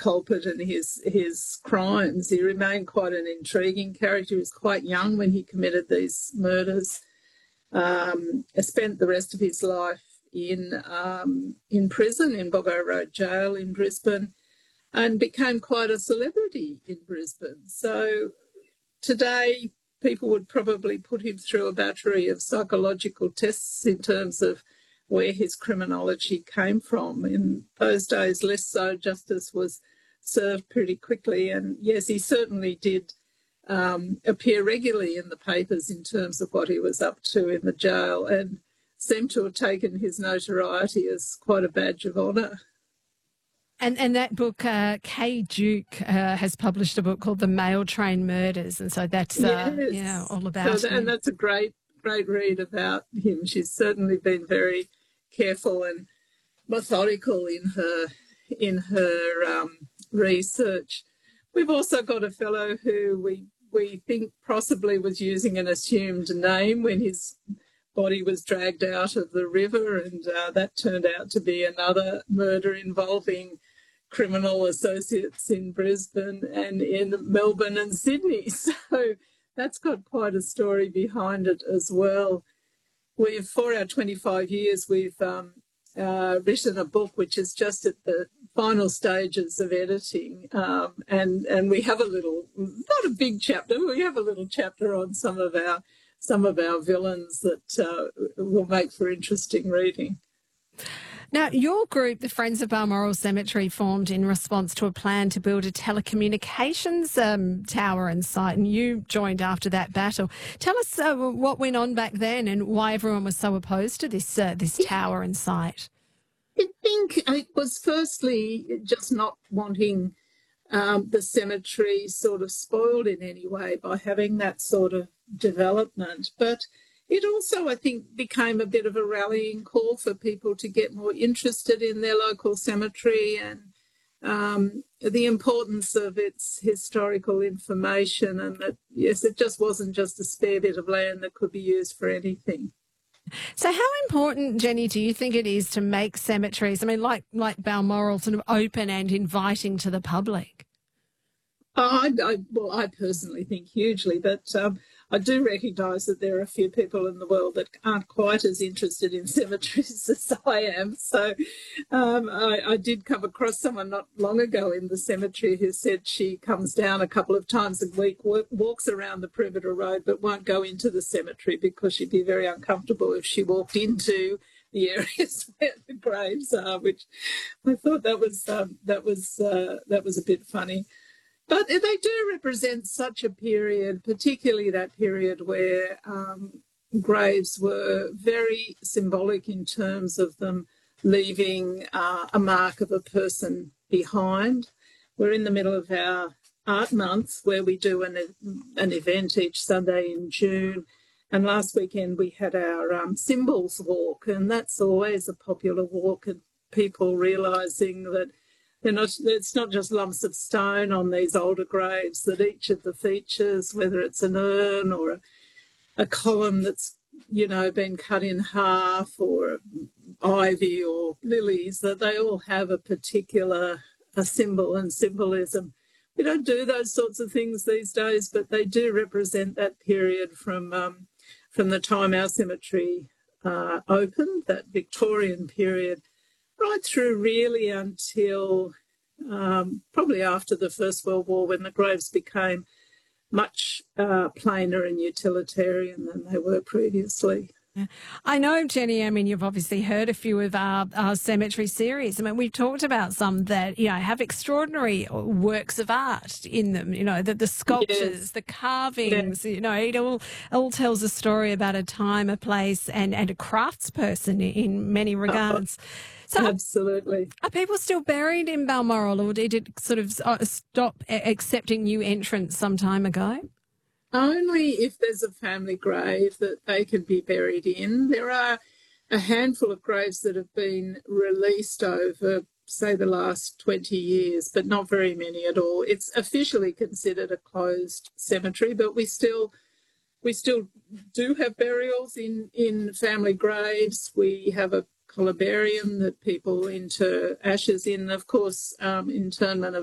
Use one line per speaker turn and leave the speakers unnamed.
culprit and his crimes. He remained quite an intriguing character. He was quite young when he committed these murders. Spent the rest of his life in prison, in Boggo Road Jail in Brisbane, and became quite a celebrity in Brisbane. So today, people would probably put him through a battery of psychological tests in terms of where his criminology came from. In those days, less so. Justice was served pretty quickly. And yes, he certainly did appear regularly in the papers in terms of what he was up to in the jail, and seemed to have taken his notoriety as quite a badge of honour.
And that book, Kay Duke has published a book called The Mail Train Murders, and so that's all about him. And
that's a great read about him. She's certainly been very careful and methodical in her research. We've also got a fellow who we think possibly was using an assumed name when his body was dragged out of the river, and that turned out to be another murder involving criminal associates in Brisbane and in Melbourne and Sydney. So that's got quite a story behind it as well. For our 25 years, we've written a book which is just at the final stages of editing, and we have a little, not a big chapter, but we have a little chapter on some of our villains that will make for interesting reading.
Now, your group, the Friends of Balmoral Cemetery, formed in response to a plan to build a telecommunications tower and site, and you joined after that battle. Tell us what went on back then and why everyone was so opposed to this tower and site.
I think it was firstly just not wanting the cemetery sort of spoiled in any way by having that sort of development. But it also, I think, became a bit of a rallying call for people to get more interested in their local cemetery and the importance of its historical information, and that, yes, it just wasn't just a spare bit of land that could be used for anything.
So how important, Jenny, do you think it is to make cemeteries, I mean, like Balmoral, sort of open and inviting to the public?
I personally think hugely, but I do recognise that there are a few people in the world that aren't quite as interested in cemeteries as I am. So I did come across someone not long ago in the cemetery who said she comes down a couple of times a week, walks around the perimeter road, but won't go into the cemetery because she'd be very uncomfortable if she walked into the areas where the graves are, which I thought that was a bit funny. But they do represent such a period, particularly that period where graves were very symbolic in terms of them leaving a mark of a person behind. We're in the middle of our art month where we do an event each Sunday in June. And last weekend we had our symbols walk, and that's always a popular walk, and people realising that it's not just lumps of stone on these older graves, that each of the features, whether it's an urn or a column that's, been cut in half, or ivy or lilies, that they all have a particular symbol and symbolism. We don't do those sorts of things these days, but they do represent that period from the time our cemetery opened, that Victorian period, right through really until probably after the First World War, when the graves became much plainer and utilitarian than they were previously.
Yeah. I know, Jenny, I mean, you've obviously heard a few of our cemetery series. I mean, we've talked about some that, have extraordinary works of art in them, the sculptures, yes, the carvings, yes, it all tells a story about a time, a place, and a craftsperson in many regards. So
absolutely.
Are people still buried in Balmoral, or did it sort of stop accepting new entrants some time ago?
Only if there's a family grave that they can be buried in. There are a handful of graves that have been released over, say, the last 20 years, but not very many at all. It's officially considered a closed cemetery, but we still do have burials in family graves. We have a columbarium that people inter ashes in, of course, internment of